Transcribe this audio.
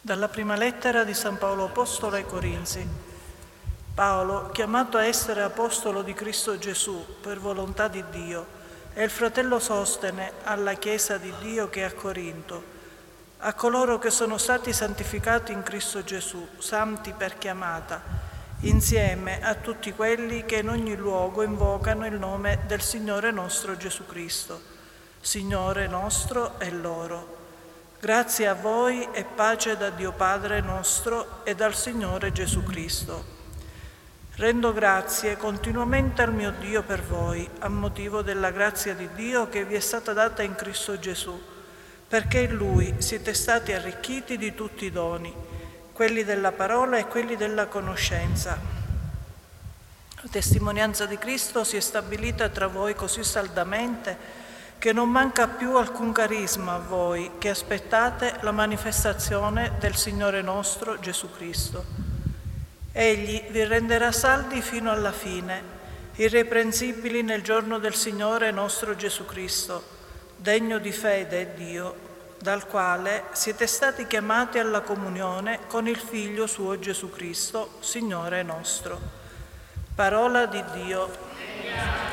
Dalla prima lettera di San Paolo Apostolo ai Corinzi. Paolo, chiamato a essere apostolo di Cristo Gesù per volontà di Dio, e il fratello Sostene alla Chiesa di Dio che è a Corinto, a coloro che sono stati santificati in Cristo Gesù, santi per chiamata, insieme a tutti quelli che in ogni luogo invocano il nome del Signore nostro Gesù Cristo, Signore nostro e loro. Grazie a voi e pace da Dio Padre nostro e dal Signore Gesù Cristo. Rendo grazie continuamente al mio Dio per voi, a motivo della grazia di Dio che vi è stata data in Cristo Gesù, perché in Lui siete stati arricchiti di tutti i doni, quelli della parola e quelli della conoscenza. La testimonianza di Cristo si è stabilita tra voi così saldamente che non manca più alcun carisma a voi che aspettate la manifestazione del Signore nostro Gesù Cristo. Egli vi renderà saldi fino alla fine, irreprensibili nel giorno del Signore nostro Gesù Cristo, degno di fede è Dio, dal quale siete stati chiamati alla comunione con il Figlio suo Gesù Cristo, Signore nostro. Parola di Dio.